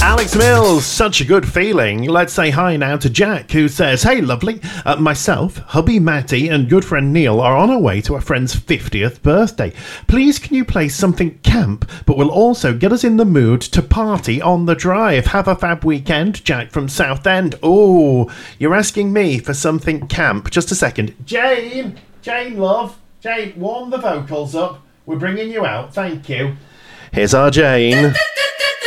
Alex Mills, such a good feeling. Let's say hi now to Jack, who says, hey, lovely. Myself, hubby Matty, and good friend Neil are on our way to our friend's 50th birthday. Please can you play something camp, but will also get us in the mood to party on the drive. Have a fab weekend, Jack from Southend. Oh, you're asking me for something camp. Just a second. Jane, love. Jane, warm the vocals up. We're bringing you out. Thank you. Here's our Jane.